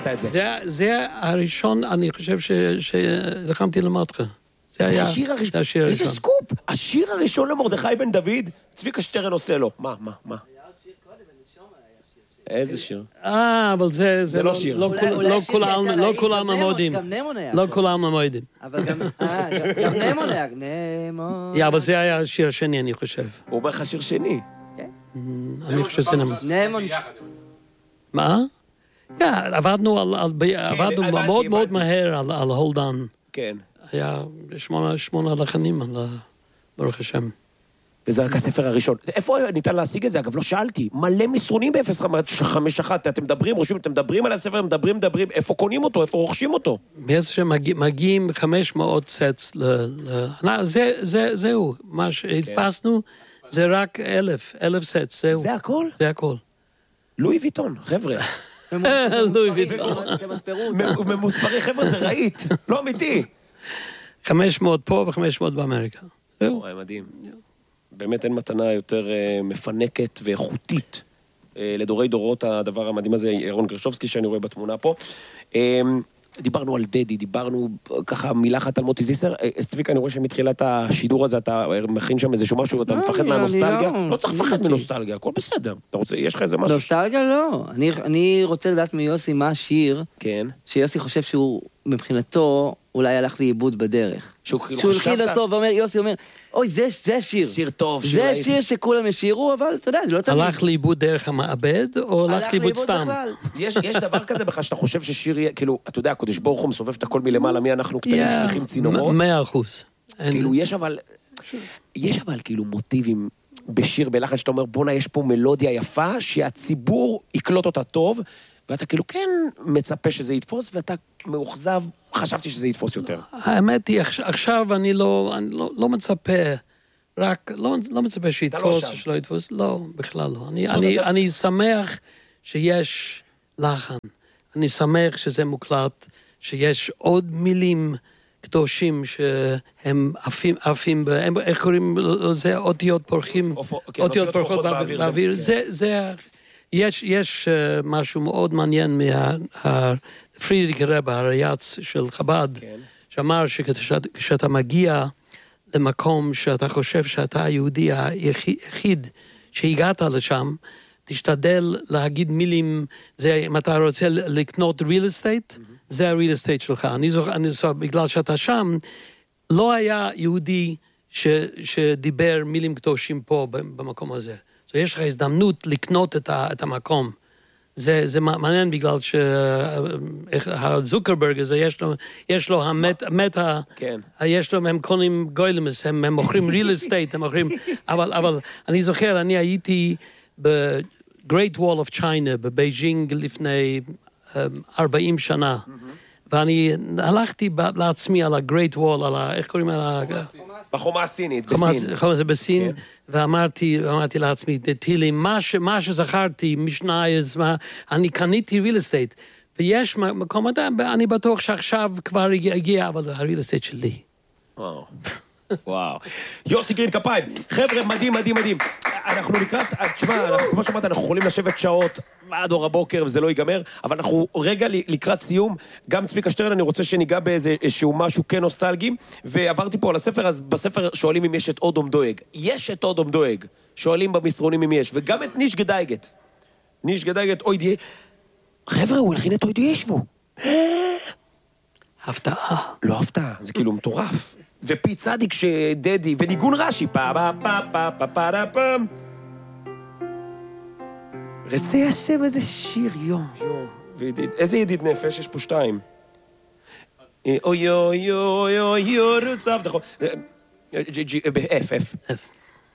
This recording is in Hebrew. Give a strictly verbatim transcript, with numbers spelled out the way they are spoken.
הכנת את זה. זה הראשון, אני חושב שלחמתי למדך. זה השיר הראשון. איזה סקופ! השיר הראשון למרדכי בן דוד, צביקה שטרן עושה לו. מה, מה, מה? איזה שיר? אה, אבל זה... זה לא שיר. לא כולם המועדים. גם נמון היה. לא כולם המועדים. אבל גם... גם נמון היה. נמון... אבל זה היה השיר השני, אני חושב. הוא אומר לך שיר שני. אני חושב שזה נמון. נמון... מה? עבדנו מאוד מאוד מהר על הולדן. כן. היה שמונה לחנים על ברוך השם. וזה רק הספר הראשון. איפה ניתן להשיג את זה? אגב, לא שאלתי. מלא מסרונים ב-אפס חמש אחת. אתם מדברים, רושמים, אתם מדברים על הספר, מדברים, מדברים. איפה קונים אותו? איפה רוכשים אותו? באיזה שמגיעים חמש מאות סטס ל... זהו. מה שהדפסנו זה רק אלף. אלף סטס, זהו. זה הכל? זה הכל. לואי ויטון, חבר'ה. לואי ויטון. ממוספרי, חבר'ה, זה ראית. לא אמיתי. חמש מאות פה וחמש מאות באמריקה. זהו. וואי, מדהים. באמת אין מתנה יותר מפנקת ואיכותית לדורי דורות, הדבר המדהים הזה, ירון גרשובסקי שאני רואה בתמונה פה. דיברנו על דדי, דיברנו ככה מילה אחת על מוטי זיסר. צביקה, אני רואה שמתחילת השידור הזה, אתה מכין שם איזשהו משהו, אתה מפחד מהנוסטלגיה? לא צריך לפחד מנוסטלגיה, הכל בסדר. אתה רוצה, יש לך איזה משהו? נוסטלגיה לא. אני רוצה לדעת מיוסי מה השיר, שיוסי חושב שהוא מבחינתו אולי הלך לאיבוד בדרך. שהוא הלחיד אותו ואומר, יוסי אומר, אוי, זה שיר. שיר טוב. זה שיר שכולם ישירו, אבל אתה יודע, זה לא תמיד. הלך לאיבוד דרך המעבד, או הלך לאיבוד סתם? יש דבר כזה בכלל שאתה חושב ששיר יהיה, כאילו, אתה יודע, הקדוש ברוך הוא מסובב את הכל מלמעלה, מי אנחנו קטנים שליחים צינורות? מאה אחוז. כאילו, יש אבל, יש אבל כאילו מוטיבים בשיר, בלחן שאתה אומר, בונה, יש פה מלודיה יפה, שהציבור יקלוט אותה טוב, ואתה כאילו כן מצפה שזה יתפוס, ואתה מאוכזב, חשבתי שזה יתפוס יותר. האמת היא, עכשיו אני לא, אני לא, לא מצפה, רק, לא, לא מצפה שיתפוס, לא שלא יתפוס, לא, בכלל לא. אני, אני, אתה... אני שמח שיש לחן, אני שמח שזה מוקלט, שיש עוד מילים קדושים שהם עפים, עפים, הם, איך קוראים לזה, אותיות פורחים, כן, אותיות פורחות באוויר, באוויר. זה, זה, יש, יש uh, משהו מאוד מעניין מהפרידיק רבה, הרייץ של חב"ד, כן. שאמר שכשאתה מגיע למקום שאתה חושב שאתה היהודי היחיד שהגעת לשם, תשתדל להגיד מילים, זה אם אתה רוצה לקנות real estate, mm-hmm. זה ה-real estate שלך. אני זוכר, אני זוכר, בגלל שאתה שם, לא היה יהודי ש, שדיבר מילים קדושים פה במקום הזה. So, יש לך הזדמנות לקנות את, ה, את המקום. זה, זה מעניין בגלל שהזוקרברג הזה, יש לו, יש לו המת, המטה, כן. יש לו, הם קונים גוילמס, הם, הם מוכרים real estate, הם מוכרים, אבל, אבל אני זוכר, אני הייתי ב-Great Wall of China, בבייג'ינג לפני ארבעים שנה, ואני הלכתי לעצמי על ה-Great Wall, על ה... איך קוראים לה? בחומה הסינית, בסין. חומה זה בסין, ואמרתי, אמרתי לעצמי, תהילי, מה שזכרתי, משנה, אני קניתי real estate, ויש מקום אדם, אני בטוח שעכשיו כבר הגיע, אבל ה-real estate שלי. וואו. וואו. יוסי גרין כפיים. חבר'ה, מדהים, מדהים, מדהים. אנחנו לקראת, תשמע, כמו שאמרת, אנחנו יכולים לשבת שעות עד אור הבוקר וזה לא ייגמר, אבל אנחנו רגע לקראת סיום, גם צביקה שטרן, אני רוצה שניגע באיזשהו משהו כן נוסטלגי, ועברתי פה על הספר, אז בספר שואלים אם יש את אודום דואג. יש את אודום דואג. שואלים במסרונים אם יש, וגם את ניש גדייגת. ניש גדייגת, אוי די... חבר'ה, הוא הלחין את אוי די ישבו. הפתעה. לא הפתעה, זה כאילו מטורף. ופי צדיק שדדי, וניגון רש"י, פה פה פה פה פה פה פה פה. רצי השם, איזה שיר, יום, יום. איזה ידיד נפש, יש פה שתיים. אוי אוי אוי אוי אוי רוצב, נכון. F, F.